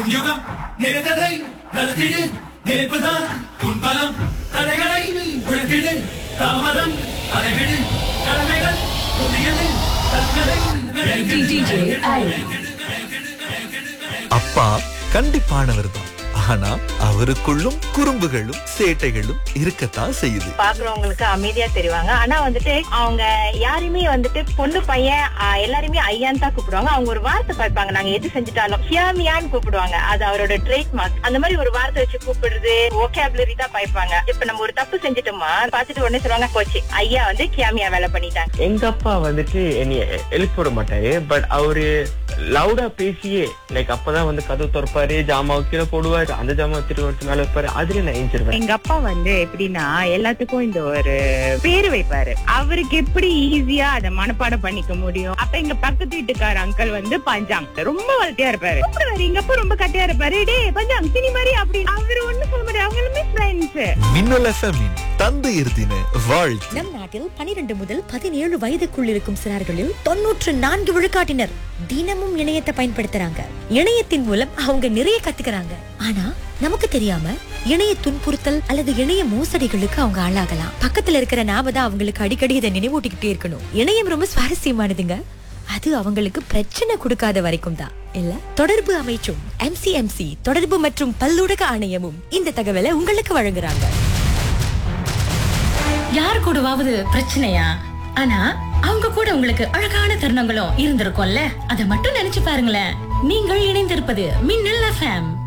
யுகம் நிறைந்ததை நடத்திடு நினைப்புதான் உன் பலம் தடைகளை உழைத்திடு தாமதம் அடைவிடு கடமைகள் புதியது தற்கொலை அப்பா கண்டிப்பானவர் தான். ஆனா அவருக்குள்ளும் குறும்புகளும் சேட்டைகளும் இருக்கத்தான் செய்யுது. பாக்குறவங்களுக்கு அமைதியா தெரிவாங்க. ஆனா வந்துட்டு அவங்க யாருமே வந்துட்டு பொண்ணு பையன் எல்லாருமே ஐயான்னு தான் கூப்பிடுவாங்க. அவங்க ஒரு வார்த்தை பார்ப்பாங்க, நாங்க எது செஞ்சுட்டாலும் ஹியாமியான்னு கூப்பிடுவாங்க. அது அவரோட ட்ரேட் மார்க். அந்த மாதிரி ஒரு வார்த்தை வச்சு கூப்பிடுறது வோகாபுலரி தான் பாய்ப்பாங்க. இப்ப நம்ம ஒரு தப்பு செஞ்சுட்டோமா பாத்துட்டு உடனே சொல்லுவாங்க, போச்சு ஐயா வந்து கியாமியா வேலை பண்ணிட்டாங்க. எங்க அப்பா வந்துட்டு என்னைய எழுப்பி விட மாட்டாரு. பட் அவரு லவுடா பேசியே லைக் அப்பதான் வந்து கதவு திறப்பாரு, ஜாமாவை கீழே போடுவாரு, அந்த ஜாமாவை திருவடுத்து மேல வைப்பாரு. அதுல நான் எஞ்சிருவேன். எங்க அப்பா வந்து எப்படின்னா எல்லாத்துக்கும் இந்த ஒரு பேரு வைப்பாரு. அவருக்கு எப்படி ஈஸியா அதை மனப்பாடம் பண்ணிக்க முடியும். அப்ப எங்க பக்கத்து வீட்டுக்கார அங்கிள் வந்து பஞ்சாங் ரொம்ப வளர்த்தியா இருப்பாரு. எங்க அப்பா ரொம்ப கட்டியா இருப்பாரு. டே பஞ்சாங் சினி மாதிரி அப்படி அவரு ஒண்ணு சொல்ல மாதிரி அவங்களுமே ஃப்ரெண்ட்ஸ். மின்னல் எஃப்எம்மின் தந்தையர் தின வாழ்த்து. நம் நாட்டில் 12 முதல் 17 வயதுக்குள் இருக்கும் சிறார்களில் 94 விழுக்காட்டினர் தினமும் இணையத்தை பயன்படுத்துறாங்க. இணையத்தின் மூலம் அவங்க நிறைய கத்துக்கிறாங்க. ஆனா நமக்கு தெரியாம இணைய துன்புறுத்தல் அல்லது இணைய மோசடிகளுக்கு அவங்க ஆளாகலாம். பக்கத்துல இருக்கிற நாம தான் அவங்களுக்கு அடிக்கடி இதை நினைவூட்டிக்கிட்டே இருக்கணும். இணையம் ரொம்ப சுவாரஸ்யமானதுங்க. அது அவங்களுக்கு பிரச்சனை கொடுக்காத வரைக்கும் தான் இல்ல. தொடர்பு அமைச்சும் MCMC தொடர்பு மற்றும் பல்லூடக ஆணையமும் இந்த தகவலை உங்களுக்கு வழங்குறாங்க. யார் கூடவாவது பிரச்சனையா? ஆனா அவங்க கூட உங்களுக்கு அழகான தருணங்களும் இருந்திருக்கும்ல. அதை மட்டும் நினைச்சு பாருங்களேன். நீங்கள் இணைந்திருப்பது மின்னல் FM.